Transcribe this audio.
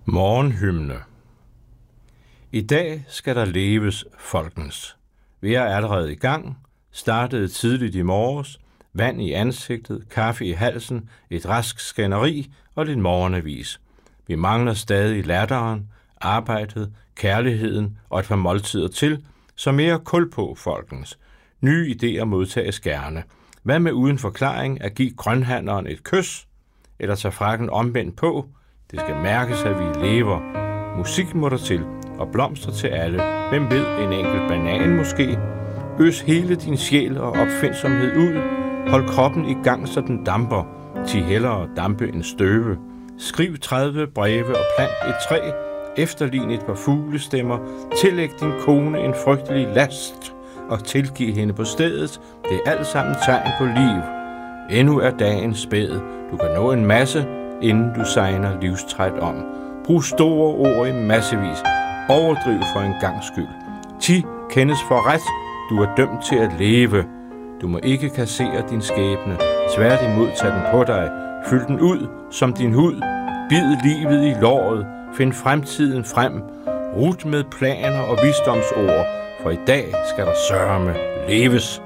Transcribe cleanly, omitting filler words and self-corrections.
Morgenhymne. I dag skal der leves, folkens. Vi er allerede i gang, startede tidligt i morges, vand i ansigtet, kaffe i halsen, et rask skænderi og lidt morgenavis. Vi mangler stadig latteren, arbejdet, kærligheden og et par måltider til, så mere kul på, folkens. Nye idéer modtages gerne. Hvad med uden forklaring at give grønhandleren et kys, eller tage frakken omvendt på? Det skal mærkes, at vi lever. Musik må der til, og blomster til alle. Hvem ved, en enkelt banan måske? Øs hele din sjæl og opfindsomhed ud. Hold kroppen i gang, så den damper. Ti hellere dampe en støve. Skriv 30 breve og plant et træ. Efterlign et par fuglestemmer. Tillæg din kone en frygtelig last. Og tilgiv hende på stedet. Det er alt sammen tegn på liv. Endnu er dagen spæd. Du kan nå en masse, inden du segner livstræt om. Brug store ord i massevis. Overdriv for en gangs skyld. 10 kendes for ret. Du er dømt til at leve. Du må ikke kassere din skæbne. Tværtimod tag den på dig. Fyld den ud som din hud. Bid livet i låret. Find fremtiden frem. Rut med planer og visdomsord. For i dag skal der sørme leves.